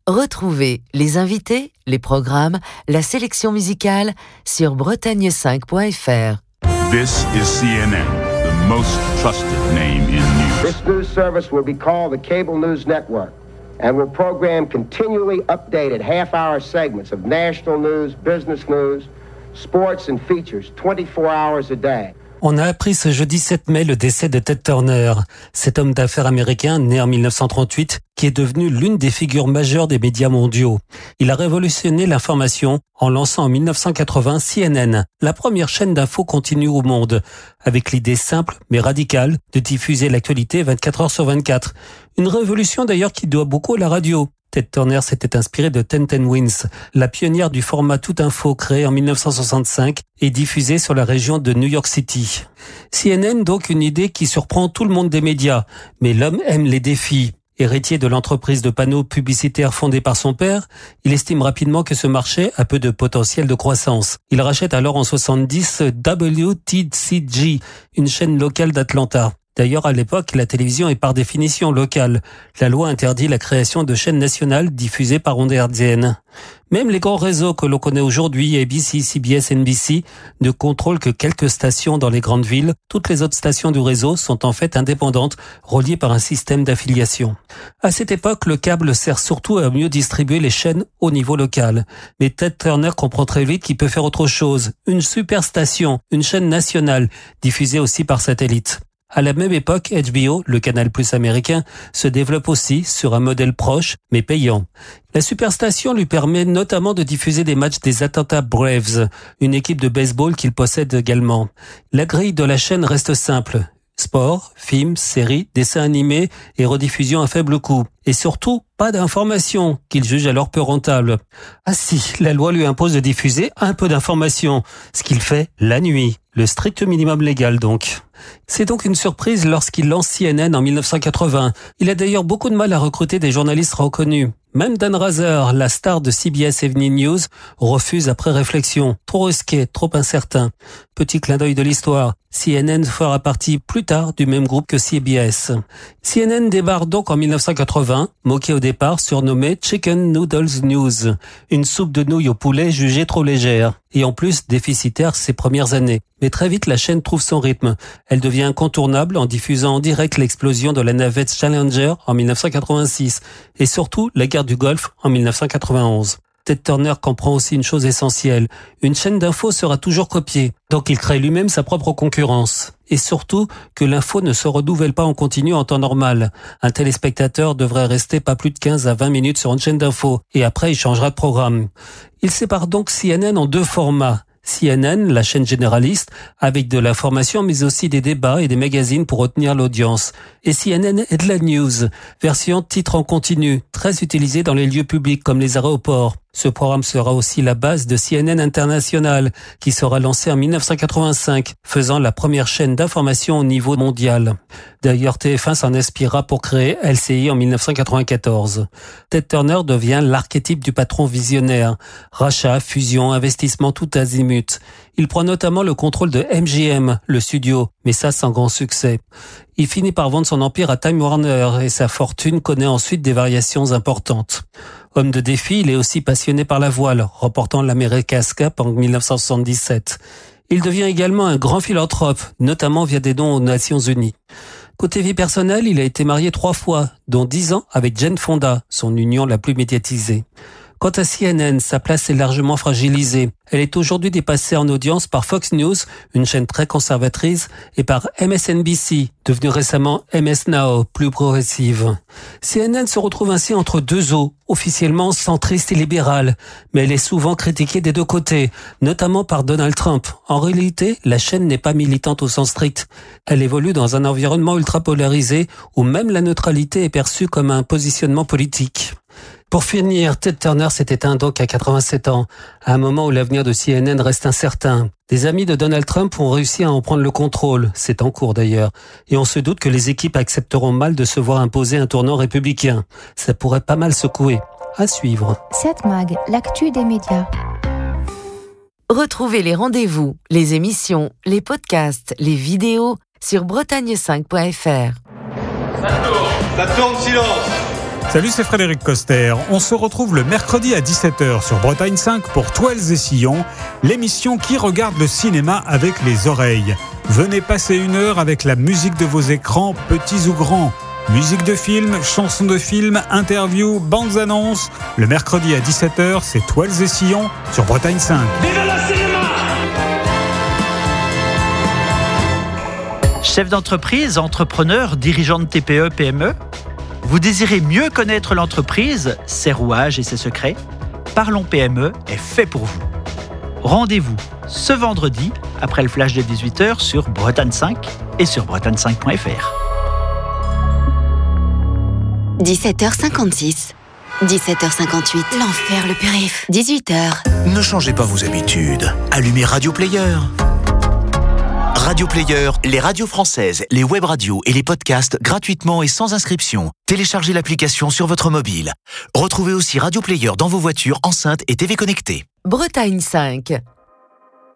Retrouvez les invités, les programmes, la sélection musicale sur bretagne5.fr. This is CNN, the most trusted name in news. This news service will be called the Cable News Network and will program continually updated half-hour segments of national news, business news, sports and features 24 hours a day. On a appris ce jeudi 7 mai le décès de Ted Turner, cet homme d'affaires américain né en 1938 qui est devenu l'une des figures majeures des médias mondiaux. Il a révolutionné l'information en lançant en 1980 CNN, la première chaîne d'infos continue au monde, avec l'idée simple mais radicale de diffuser l'actualité 24 heures sur 24. Une révolution d'ailleurs qui doit beaucoup à la radio. Ted Turner s'était inspiré de 1010 Wins, la pionnière du format Tout Info créé en 1965 et diffusé sur la région de New York City. CNN, donc une idée qui surprend tout le monde des médias, mais l'homme aime les défis. Héritier de l'entreprise de panneaux publicitaires fondée par son père, il estime rapidement que ce marché a peu de potentiel de croissance. Il rachète alors en 70 WTCG, une chaîne locale d'Atlanta. D'ailleurs, à l'époque, la télévision est par définition locale. La loi interdit la création de chaînes nationales diffusées par ondes hertziennes. Même les grands réseaux que l'on connaît aujourd'hui, ABC, CBS, NBC, ne contrôlent que quelques stations dans les grandes villes. Toutes les autres stations du réseau sont en fait indépendantes, reliées par un système d'affiliation. À cette époque, le câble sert surtout à mieux distribuer les chaînes au niveau local. Mais Ted Turner comprend très vite qu'il peut faire autre chose. Une super station, une chaîne nationale, diffusée aussi par satellite. À la même époque, HBO, le canal plus américain, se développe aussi sur un modèle proche, mais payant. La superstation lui permet notamment de diffuser des matchs des Atlanta Braves, une équipe de baseball qu'il possède également. La grille de la chaîne reste simple. Sport, films, séries, dessins animés et rediffusion à faible coût. Et surtout, pas d'informations qu'il juge alors peu rentable. Ah si, la loi lui impose de diffuser un peu d'informations, ce qu'il fait la nuit. Le strict minimum légal donc. C'est donc une surprise lorsqu'il lance CNN en 1980. Il a d'ailleurs beaucoup de mal à recruter des journalistes reconnus. Même Dan Rather, la star de CBS Evening News, refuse après réflexion. Trop risqué, trop incertain. Petit clin d'œil de l'histoire. CNN fera partie plus tard du même groupe que CBS. CNN débarque donc en 1980, moqué au départ, surnommé Chicken Noodles News, une soupe de nouilles au poulet jugée trop légère, et en plus déficitaire ces premières années. Mais très vite, la chaîne trouve son rythme. Elle devient incontournable en diffusant en direct l'explosion de la navette Challenger en 1986, et surtout la guerre du Golfe en 1991. Ted Turner comprend aussi une chose essentielle. Une chaîne d'infos sera toujours copiée. Donc il crée lui-même sa propre concurrence. Et surtout, que l'info ne se renouvelle pas en continu en temps normal. Un téléspectateur devrait rester pas plus de 15 à 20 minutes sur une chaîne d'infos. Et après, il changera de programme. Il sépare donc CNN en deux formats. CNN, la chaîne généraliste, avec de l'information mais aussi des débats et des magazines pour retenir l'audience. Et CNN Headline News, version titre en continu, très utilisée dans les lieux publics comme les aéroports. Ce programme sera aussi la base de CNN International, qui sera lancé en 1985, faisant la première chaîne d'information au niveau mondial. D'ailleurs, TF1 s'en inspirera pour créer LCI en 1994. Ted Turner devient l'archétype du patron visionnaire. Rachat, fusion, investissement tout azimut. Il prend notamment le contrôle de MGM, le studio, mais ça sans grand succès. Il finit par vendre son empire à Time Warner et sa fortune connaît ensuite des variations importantes. Homme de défi, il est aussi passionné par la voile, remportant l'America's Cup en 1977. Il devient également un grand philanthrope, notamment via des dons aux Nations Unies. Côté vie personnelle, il a été marié 3 fois, dont 10 ans avec Jane Fonda, son union la plus médiatisée. Quant à CNN, sa place est largement fragilisée. Elle est aujourd'hui dépassée en audience par Fox News, une chaîne très conservatrice, et par MSNBC, devenue récemment MS Now, plus progressive. CNN se retrouve ainsi entre deux eaux, officiellement centriste et libérale, mais elle est souvent critiquée des deux côtés, notamment par Donald Trump. En réalité, la chaîne n'est pas militante au sens strict. Elle évolue dans un environnement ultra polarisé, où même la neutralité est perçue comme un positionnement politique. Pour finir, Ted Turner s'est éteint donc à 87 ans, à un moment où l'avenir de CNN reste incertain. Des amis de Donald Trump ont réussi à en prendre le contrôle, c'est en cours d'ailleurs, et on se doute que les équipes accepteront mal de se voir imposer un tournant républicain. Ça pourrait pas mal secouer. À suivre. 7 Mag, l'actu des médias. Retrouvez les rendez-vous, les émissions, les podcasts, les vidéos sur bretagne5.fr. Ça tourne, silence. Salut, c'est Frédéric Coster. On se retrouve le mercredi à 17h sur Bretagne 5 pour Toiles et Sillons, l'émission qui regarde le cinéma avec les oreilles. Venez passer une heure avec la musique de vos écrans, petits ou grands. Musique de film, chansons de film, interviews, bandes annonces. Le mercredi à 17h, c'est Toiles et Sillons sur Bretagne 5. Vive le cinéma! Chef d'entreprise, entrepreneur, dirigeant de TPE, PME, vous désirez mieux connaître l'entreprise, ses rouages et ses secrets? Parlons PME est fait pour vous. Rendez-vous ce vendredi, après le flash de 18h sur Bretagne 5 et sur bretagne5.fr. 17h56, 17h58, l'enfer le périph', 18h. Ne changez pas vos habitudes, allumez Radio Player. Radio Player, les radios françaises, les web radios et les podcasts gratuitement et sans inscription. Téléchargez l'application sur votre mobile. Retrouvez aussi Radio Player dans vos voitures, enceintes et TV connectées. Bretagne 5,